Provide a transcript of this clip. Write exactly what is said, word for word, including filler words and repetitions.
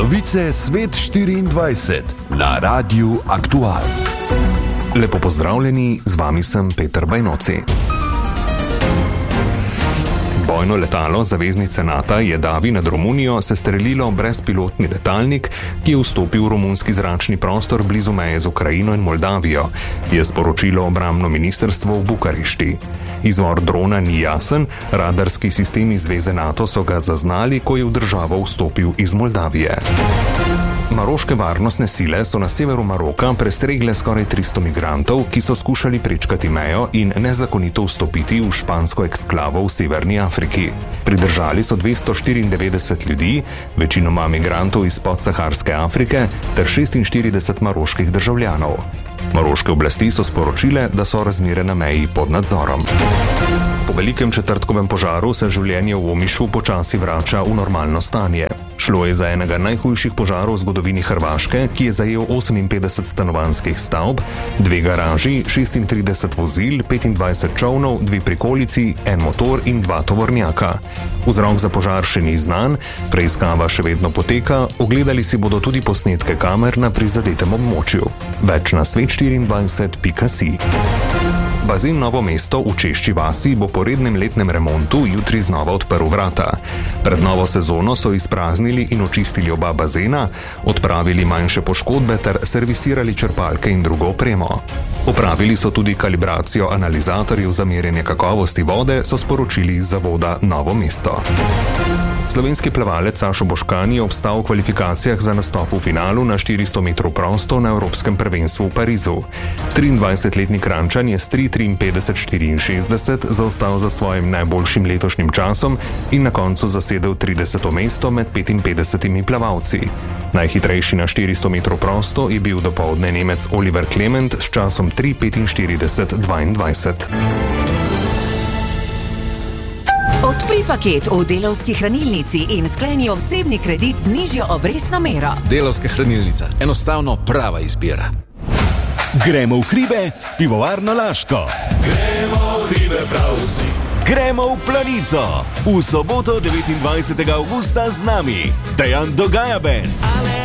Novice Svet štiriindvajset na Radiu Aktual. Lepo pozdravljeni, z vami sem Peter Bajnoci. Bojno letalo zaveznice NATO je davi nad Romunijo sestrelilo brezpilotni letalnik, ki je vstopil v romunski zračni prostor blizu meje z Ukrajino in Moldavijo, je sporočilo obrambno ministrstvo v Bukarešti. Izvor drona ni jasen, radarski sistemi zveze NATO so ga zaznali, ko je v državo vstopil iz Moldavije. Maroške varnostne sile so na severu Maroka prestregle skoraj tristo migrantov, ki so skušali prečkati mejo in nezakonito vstopiti v špansko eksklavo v severni Afriki. Pridržali so dvesto štiriindevetdeset ljudi, večinoma migrantov iz podsaharske Afrike, ter šestinštirideset maroških državljanov. Maroške oblasti so sporočile, da so razmere na meji pod nadzorom. Po velikem četrtkovem požaru se življenje v Omišu počasi vrača v normalno stanje. Šlo je za enega najhujših požarov v zgodovini Hrvaške, ki je zajel oseminpetdeset stanovanjskih stavb, dve garaži, šestintrideset vozil, petindvajset čolnov, dve prikolici, en motor in dva tovornjaka. Vzrok za požar še ni znan, preiskava še vedno poteka, ogledali si bodo tudi posnetke kamer na prizadetem območju. Več na svet štiriindvajset pika si. Bazen Novo mesto v Češči vasi bo po rednem letnem remontu jutri znova odprl vrata. Pred novo sezono so izpraznili in očistili oba bazena, odpravili manjše poškodbe ter servisirali črpalke in drugo opremo. Opravili so tudi kalibracijo analizatorjev za merjenje kakovosti vode, so sporočili iz zavoda Novo mesto. Slovenski plavalec Sašo Boškan je obstal v kvalifikacijah za nastop v finalu na štiristo metrov prosto na Evropskem prvenstvu v Parizu. triindvajsetletni Kranjčan je s tri triinpetdeset štiriinšestdeset zaostal za svojim najboljšim letošnjim časom in na koncu zasedel trideseto mesto med petinpetdesetimi plavalci. Najhitrejši na štiristo metrov prosto je bil dopoldne Nemec Oliver Clement s časom tri petinštirideset dvaindvajset. Odpri paket v Delavski hranilnici in skleni osebni kredit z nižjo obrestno mero. Delavska hranilnica. Enostavno prava izbira. Gremo v hribe s pivovarno Laško. Gremo v hribe prav vsi. Gremo v Planico. V soboto devetindvajsetega avgusta z nami Dejan Dogaja Band.